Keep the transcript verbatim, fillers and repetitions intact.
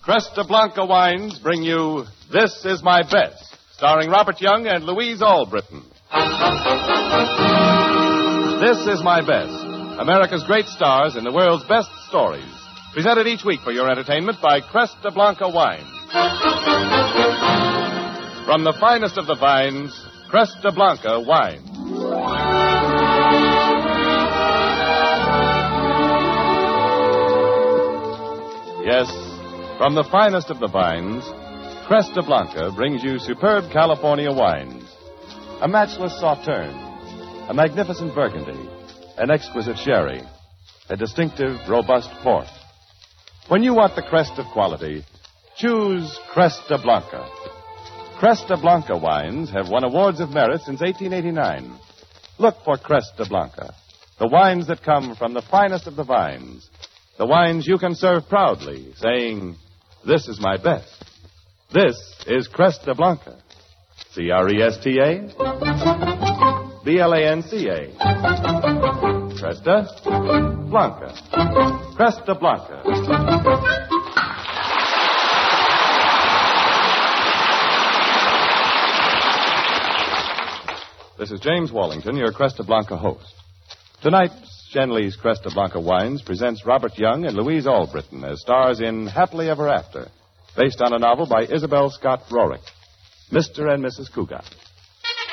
Cresta Blanca Wines bring you This Is My Best, starring Robert Young and Louise Albritton. This Is My Best, America's great stars in the world's best stories. Presented each week for your entertainment by Cresta Blanca Wines. From the finest of the vines, Cresta Blanca Wines. Yes, from the finest of the vines, Cresta Blanca brings you superb California wines. A matchless Sauterne, a magnificent Burgundy, an exquisite sherry, a distinctive, robust port. When you want the crest of quality, choose Cresta Blanca. Cresta Blanca wines have won awards of merit since eighteen eighty-nine. Look for Cresta Blanca, the wines that come from the finest of the vines, the wines you can serve proudly, saying, "This is my best. This is Cresta Blanca." C R E S T A B L A N C A. Cresta Blanca. Cresta Blanca. This is James Wallington, your Cresta Blanca host. Tonight, Shenley's Cresta Blanca Wines presents Robert Young and Louise Albritton as stars in Happily Ever After, based on a novel by Isabel Scott Rorick, Mister and Missus Cougat.